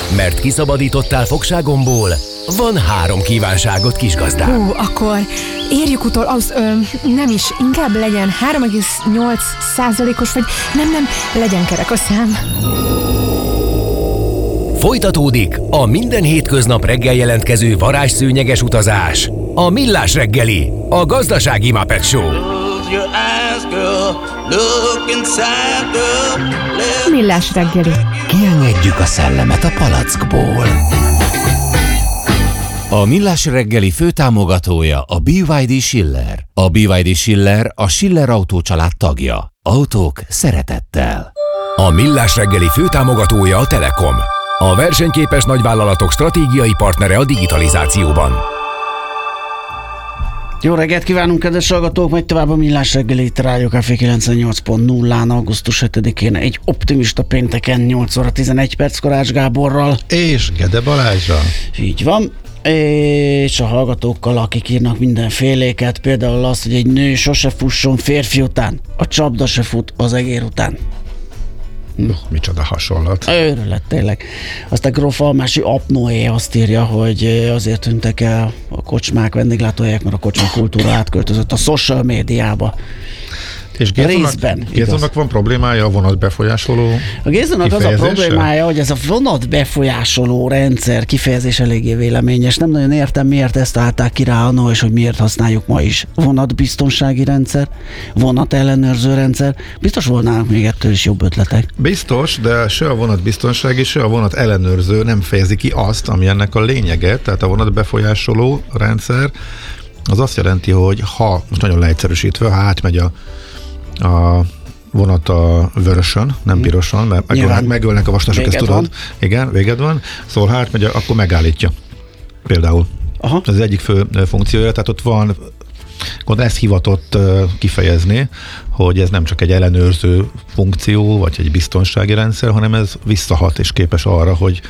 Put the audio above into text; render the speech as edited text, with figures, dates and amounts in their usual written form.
Mert kiszabadítottál fogságomból, van 3 kívánságot, kisgazdám. Akkor érjük utol, nem is, inkább legyen 3,8%-os, vagy nem, legyen kerek a szám. Folytatódik a minden hétköznap reggel jelentkező varázsszőnyeges utazás. A Millás reggeli, a gazdasági Muppet Show. Millás reggeli. Kiengedjük a szellemet a palackból. A Millás reggeli főtámogatója a BYD Schiller. A BYD Schiller a Schiller Autó család tagja. Autók szeretettel. A Millás reggeli főtámogatója a Telekom. A versenyképes nagyvállalatok stratégiai partnere a digitalizációban. Jó reggelt kívánunk, kedves hallgatók! Megy tovább a Millás reggeli itt a Rádió Café 98.0-án, augusztus 7-én, egy optimista pénteken, 8 óra 11 perc Korács Gáborral. És Gede Balázsral. Így van. És a hallgatókkal, akik írnak mindenféléket, például azt, hogy egy nő sose fusson férfi után, a csapda se fut az egér után. Micsoda hasonlat. Őrület, tényleg. Aztán Gróf Almási Apnoé azt írja, hogy azért tűntek el a kocsmák, vendéglátóhelyek, mert a kocsma kultúra átköltözött a social médiába. És Gézónak van problémája a vonat befolyásoló A Gézónak az a problémája, hogy ez a vonat befolyásoló rendszer kifejezés eléggé véleményes. Nem nagyon értem, miért ezt állták ki rá annól, és hogy miért használjuk ma is. Vonatbiztonsági rendszer, vonat ellenőrző rendszer. Biztos volnának még ettől is jobb ötletek. Biztos, de se a vonatbiztonsági, se a vonat ellenőrző nem fejezi ki azt, ami ennek a lényege. Tehát a vonat befolyásoló rendszer az azt jelenti, hogy ha, most nagyon leegyszerűsítve, ha átmegy a vonat a vörösön, nem piroson, mert megölnek a vastasok, ezt tudod. Igen, véged van. Szóval ha átmegy, akkor megállítja. Például. Aha. Ez az egyik fő funkciója, tehát ott van, ezt hivatott kifejezni, hogy ez nem csak egy ellenőrző funkció, vagy egy biztonsági rendszer, hanem ez visszahat és képes arra, hogy